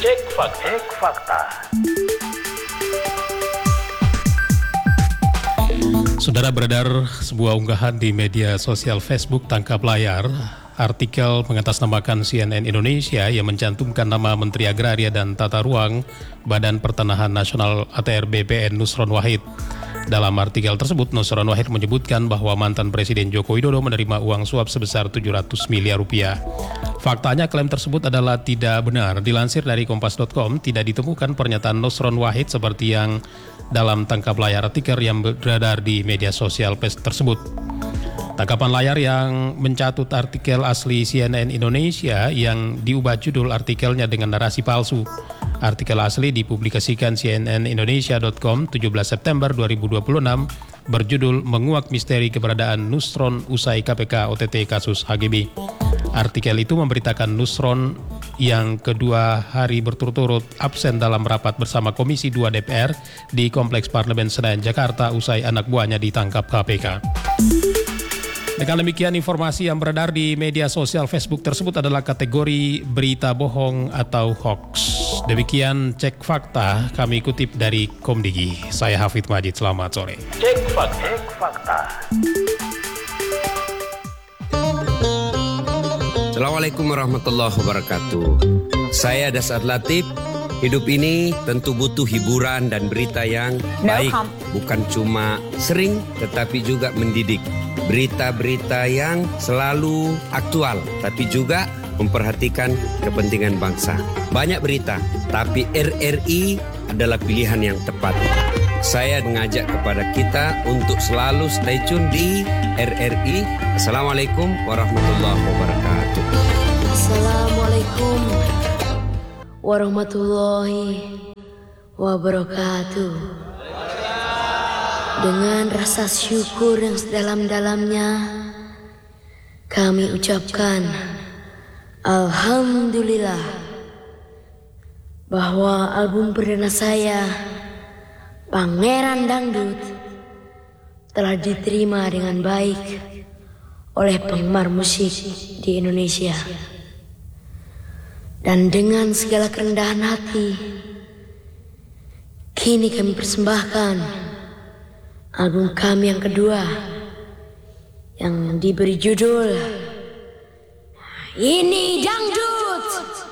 Cek fakta. Saudara, beredar sebuah unggahan di media sosial Facebook tangkap layar. Artikel mengatasnamakan CNN Indonesia yang mencantumkan nama Menteri Agraria dan Tata Ruang Badan Pertanahan Nasional ATR BPN Nusron Wahid. Dalam artikel tersebut, Nusron Wahid menyebutkan bahwa mantan Presiden Joko Widodo menerima uang suap sebesar 700 miliar rupiah. Faktanya klaim tersebut adalah tidak benar. Dilansir dari Kompas.com, tidak ditemukan pernyataan Nusron Wahid seperti yang dalam tangkap layar artikel yang beredar di media sosial tersebut. Tangkapan layar yang mencatut artikel asli CNN Indonesia yang diubah judul artikelnya dengan narasi palsu. Artikel asli dipublikasikan cnnindonesia.com 17 September 2026 berjudul Menguak Misteri Keberadaan Nusron Usai KPK OTT Kasus HGB. Artikel itu memberitakan Nusron yang kedua hari berturut-turut absen dalam rapat bersama Komisi 2 DPR di Kompleks Parlemen Senayan, Jakarta usai anak buahnya ditangkap KPK. Dengan demikian, informasi yang beredar di media sosial Facebook tersebut adalah kategori berita bohong atau hoax. Demikian cek fakta kami kutip dari Komdigi. Saya Hafid Majid, selamat sore. Cek fakta. Assalamualaikum warahmatullahi wabarakatuh. Saya Dasar Latif. Hidup ini tentu butuh hiburan dan berita yang baik. Bukan cuma sering tetapi juga mendidik. Berita-berita yang selalu aktual, tapi juga memperhatikan kepentingan bangsa. Banyak berita, tapi RRI adalah pilihan yang tepat. Saya mengajak kepada kita untuk selalu stay tune di RRI. Assalamualaikum warahmatullahi wabarakatuh. Assalamualaikum warahmatullahi wabarakatuh. Dengan rasa syukur yang sedalam-dalamnya, kami ucapkan Alhamdulillah bahwa album perdana saya, Pangeran Dangdut, telah diterima dengan baik oleh penggemar musik di Indonesia. Dan dengan segala kerendahan hati, kini kami persembahkan album kami yang kedua yang diberi judul Ini Dangdut.